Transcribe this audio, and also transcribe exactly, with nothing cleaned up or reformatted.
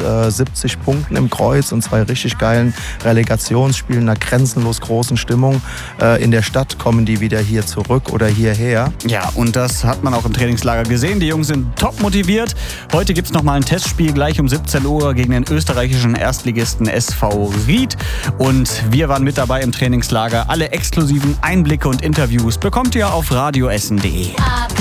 äh, siebzig Punkten im Kreuz und zwei richtig geilen Relegationsspielen, einer grenzenlos großen Stimmung äh, in der Stadt, kommen die wieder hier zurück oder hierher. Ja, und das hat man auch im Trainingslager gesehen. Die Jungs sind top motiviert. Heute gibt es nochmal ein Testspiel gleich um siebzehn Uhr gegen den österreichischen Erstligisten S V Ried. Und wir waren mit dabei im Trainingslager. Alle exklusiven Einblicke und Interviews bekommt ihr auf radioessen punkt de.